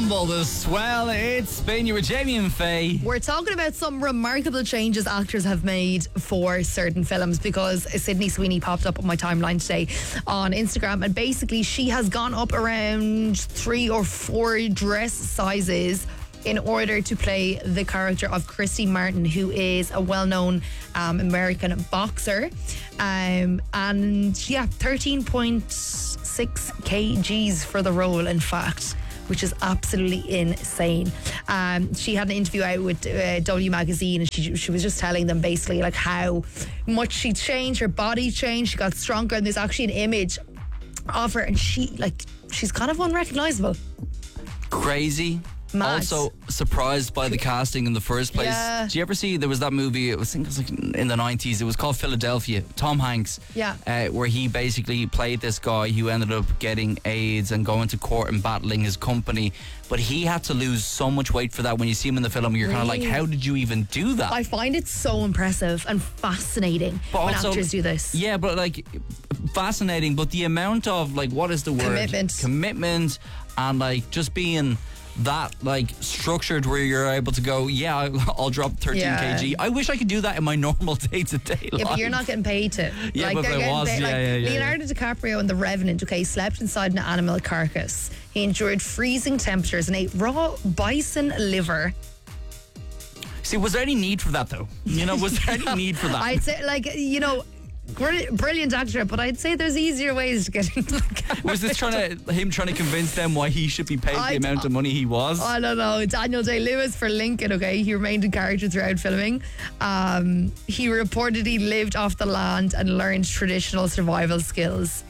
Ensemble, the swell. It's been you with Jamie and Faye. We're talking about some remarkable changes actors have made for certain films, because Sydney Sweeney popped up on my timeline today on Instagram, and basically she has gone up around 3 or 4 dress sizes in order to play the character of Christy Martin, who is a well-known American boxer. And yeah, 13.6 kgs for the role, in fact, which is absolutely insane. She had an interview out with W Magazine, and she was just telling them basically like how much she changed, her body changed, she got stronger, and there's actually an image of her, and she's kind of unrecognizable. Crazy. Mad. Also surprised by the casting in the first place. Yeah. Did you ever see, there was that movie, I think it was like in the 90s, it was called Philadelphia, Tom Hanks. Yeah. Where he basically played this guy who ended up getting AIDS and going to court and battling his company. But he had to lose so much weight for that. When you see him in the film, you're kind of like, how did you even do that? I find it so impressive and fascinating when actors do this. Yeah, but like, fascinating, but the amount of, like, what is the word? Commitment, and like just being that like structured where you're able to go, yeah, I'll drop 13 kg. I wish I could do that in my normal day-to-day life. Yeah, but you're not getting paid to. Yeah, like, but if I was, Leonardo DiCaprio in The Revenant, okay, slept inside an animal carcass. He endured freezing temperatures and ate raw bison liver. See, was there any need for that though? You know, was there any need for that? I'd say, like, you know, brilliant actor, but I'd say there's easier ways to get into the character. Was this him trying to convince them why he should be paid the amount of money he was? I don't know. Daniel Day-Lewis for Lincoln, okay, he remained in character throughout filming. He reportedly lived off the land and learned traditional survival skills.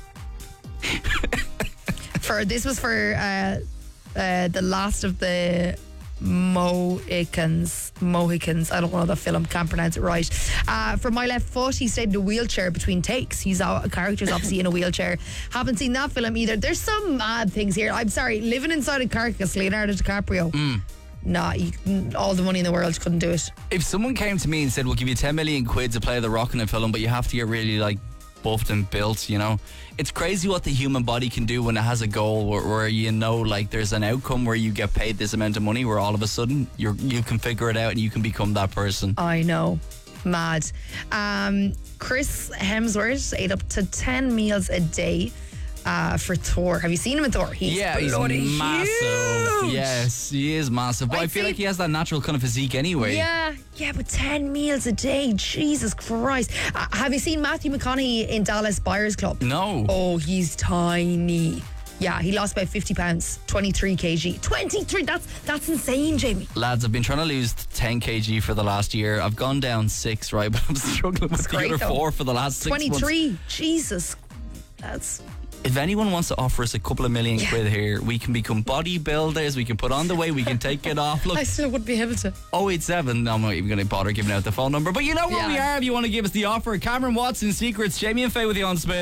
This was for the last of the Mohicans. I don't know the film, can't pronounce it right. For My Left Foot, he stayed in a wheelchair between takes. He's a character's obviously in a wheelchair. Haven't seen that film either. There's some mad things here. I'm sorry, living inside a carcass, Leonardo DiCaprio. Nah, all the money in the world couldn't do it. If someone came to me and said, we'll give you 10 million quid to play The Rock in a film, but you have to get really like buffed and built, you know, it's crazy what the human body can do when it has a goal where you know, like, there's an outcome where you get paid this amount of money, where all of a sudden you can figure it out and you can become that person. I know, mad. Chris Hemsworth ate up to 10 meals a day for Thor. Have you seen him in Thor? He's massive. Huge. Yes, he is massive. But I feel like he has that natural kind of physique anyway. Yeah, but 10 meals a day, Jesus Christ. Have you seen Matthew McConaughey in Dallas Buyers Club? No. Oh, he's tiny. Yeah, he lost about 50 pounds, 23 kg. 23, that's insane, Jamie. Lads, I've been trying to lose 10 kg for the last year. I've gone down 6, right? But I'm struggling with the other 4 for the last 6 months. 23, Jesus. If anyone wants to offer us a couple of million quid here, we can become bodybuilders, we can put on the weight, we can take it off. Look, I still wouldn't be able to. 087, I'm not even going to bother giving out the phone number, but you know where we are if you want to give us the offer. Cameron Watson, Secrets, Jamie and Faye with you on Spin.